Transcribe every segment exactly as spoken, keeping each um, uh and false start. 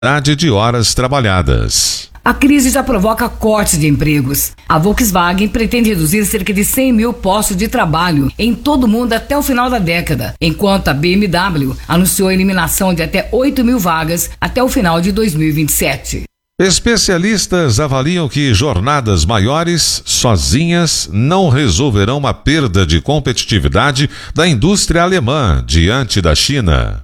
de horas trabalhadas. A crise já provoca cortes de empregos. A Volkswagen pretende reduzir cerca de cem mil postos de trabalho em todo o mundo até o final da década, enquanto a B M W anunciou a eliminação de até oito mil vagas até o final de dois mil e vinte e sete. Especialistas avaliam que jornadas maiores, sozinhas, não resolverão uma perda de competitividade da indústria alemã diante da China.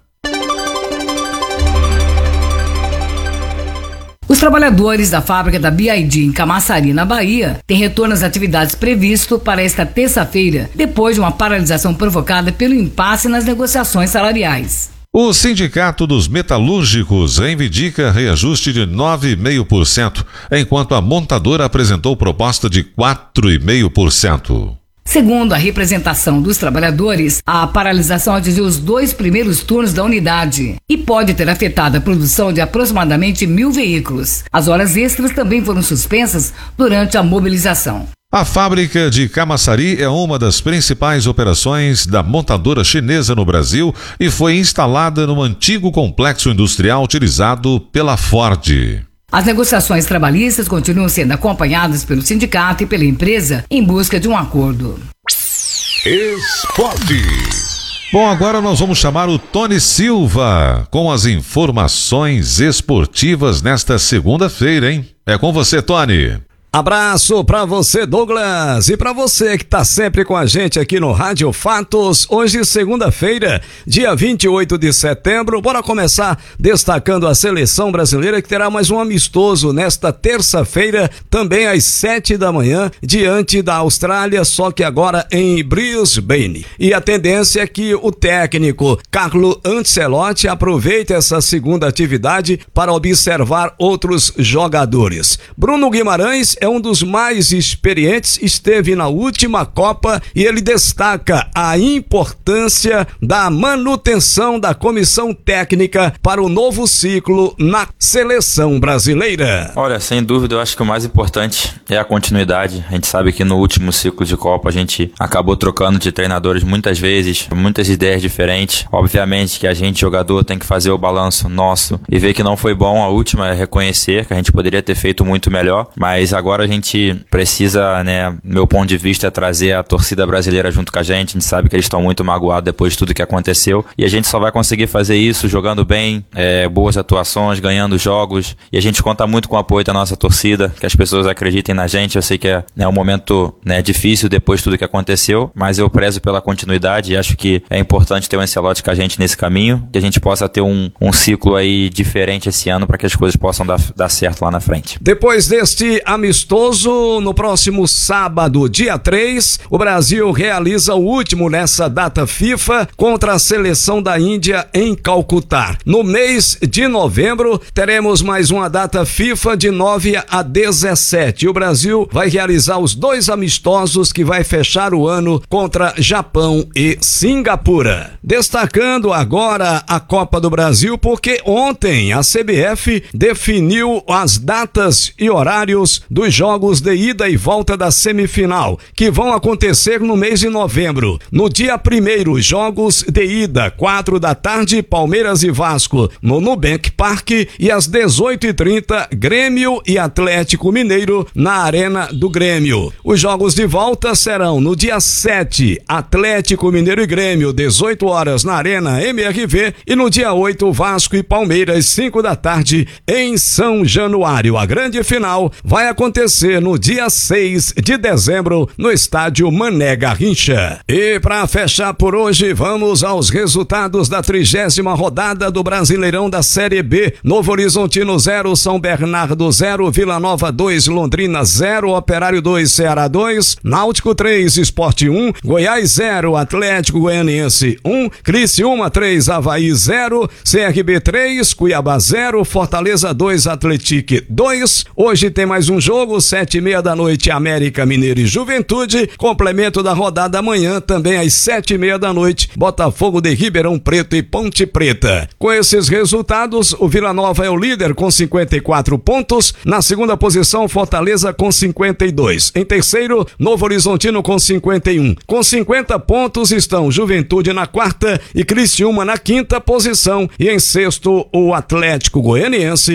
Os trabalhadores da fábrica da B I D em Camaçari, na Bahia, têm retorno às atividades previsto para esta terça-feira, depois de uma paralisação provocada pelo impasse nas negociações salariais. O Sindicato dos Metalúrgicos reivindica reajuste de nove vírgula cinco por cento, enquanto a montadora apresentou proposta de quatro vírgula cinco por cento. Segundo a representação dos trabalhadores, a paralisação atingiu os dois primeiros turnos da unidade e pode ter afetado a produção de aproximadamente mil veículos. As horas extras também foram suspensas durante a mobilização. A fábrica de Camaçari é uma das principais operações da montadora chinesa no Brasil e foi instalada no antigo complexo industrial utilizado pela Ford. As negociações trabalhistas continuam sendo acompanhadas pelo sindicato e pela empresa em busca de um acordo. Esporte. Bom, agora nós vamos chamar o Tony Silva com as informações esportivas nesta segunda-feira, hein? É com você, Tony. Abraço pra você, Douglas, e pra você que tá sempre com a gente aqui no Rádio Fatos. Hoje, segunda-feira, dia vinte e oito de setembro, bora começar destacando a seleção brasileira que terá mais um amistoso nesta terça-feira, também às sete da manhã, diante da Austrália, só que agora em Brisbane. E a tendência é que o técnico Carlo Ancelotti aproveite essa segunda atividade para observar outros jogadores. Bruno Guimarães é um dos mais experientes, esteve na última Copa e ele destaca a importância da manutenção da comissão técnica para o novo ciclo na seleção brasileira. Olha, sem dúvida, eu acho que o mais importante é a continuidade. A gente sabe que no último ciclo de Copa a gente acabou trocando de treinadores muitas vezes, muitas ideias diferentes. Obviamente que a gente, jogador, tem que fazer o balanço nosso e ver que não foi bom. A última é reconhecer que a gente poderia ter feito muito melhor, mas agora Agora a gente precisa, né, meu ponto de vista, é trazer a torcida brasileira junto com a gente. A gente sabe que eles estão muito magoados depois de tudo que aconteceu e a gente só vai conseguir fazer isso jogando bem, é, boas atuações, ganhando jogos, e a gente conta muito com o apoio da nossa torcida, que as pessoas acreditem na gente. Eu sei que é, né, um momento, né, difícil depois de tudo que aconteceu, mas eu prezo pela continuidade e acho que é importante ter o Ancelotti com a gente nesse caminho, que a gente possa ter um, um ciclo aí diferente esse ano para que as coisas possam dar, dar certo lá na frente. Depois deste amistoso no próximo sábado, dia três, o Brasil realiza o último nessa data FIFA contra a seleção da Índia em Calcutá. No mês de novembro, teremos mais uma data FIFA de nove a dezessete. O Brasil vai realizar os dois amistosos que vai fechar o ano contra Japão e Singapura. Destacando agora a Copa do Brasil, porque ontem a C B F definiu as datas e horários dos jogos de ida e volta da semifinal, que vão acontecer no mês de novembro. No dia primeiro, jogos de ida, quatro da tarde, Palmeiras e Vasco no Nubank Park, e às dezoito e trinta, Grêmio e Atlético Mineiro na Arena do Grêmio. Os jogos de volta serão no dia sete, Atlético Mineiro e Grêmio, dezoito horas na Arena M R V, e no dia oito, Vasco e Palmeiras, cinco da tarde, em São Januário. A grande final vai acontecer no dia seis de dezembro no estádio Mané Garrincha. E para fechar por hoje, vamos aos resultados da trigésima rodada do Brasileirão da Série B. Novo Horizontino zero, São Bernardo zero, Vila Nova dois, Londrina zero, Operário dois, Ceará dois, Náutico três, Sport um, Goiás zero, Atlético Goianiense um, Criciúma três, Avaí zero, C R B três, Cuiabá zero, Fortaleza dois, Atlético dois. Hoje tem mais um jogo. Botafogo, sete e meia da noite, América Mineiro e Juventude. Complemento da rodada amanhã, também às sete e meia da noite, Botafogo de Ribeirão Preto e Ponte Preta. Com esses resultados, o Vila Nova é o líder com cinquenta e quatro pontos. Na segunda posição, Fortaleza com cinquenta e dois. Em terceiro, Novo Horizontino com cinquenta e um. Com cinquenta pontos estão Juventude na quarta e Criciúma na quinta posição. E em sexto, o Atlético Goianiense